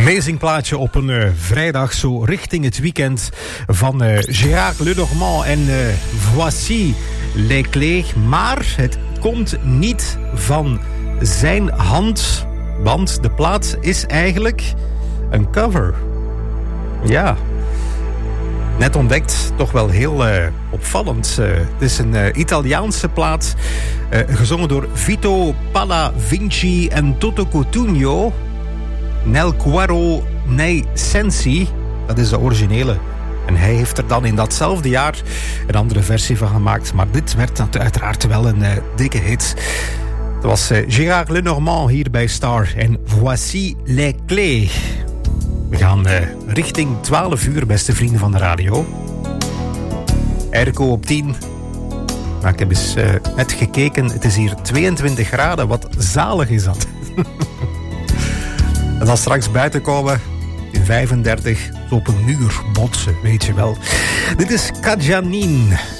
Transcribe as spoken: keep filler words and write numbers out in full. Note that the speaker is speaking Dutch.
Amazing plaatje op een uh, vrijdag, zo richting het weekend, van uh, Gérard Lenormand en uh, Voici les clés. Maar het komt niet van zijn hand, want de plaat is eigenlijk een cover. Ja, net ontdekt, toch wel heel uh, opvallend. Uh, het is een uh, Italiaanse plaat, uh, gezongen door Vito Pallavinci en Toto Cutugno. Nel Cuore nei Sensi, dat is de originele. En hij heeft er dan in datzelfde jaar een andere versie van gemaakt. Maar dit werd uiteraard wel een uh, dikke hit. Het was uh, Gérard Lenormand hier bij Star en Voici les clés. We gaan uh, richting twaalf uur, beste vrienden van de radio. Airco op tien. Maar ik heb eens uh, net gekeken. Het is hier tweeëntwintig graden. Wat zalig is dat. En dan straks buiten komen in vijfendertig op een muur botsen, weet je wel. Dit is Kajanin.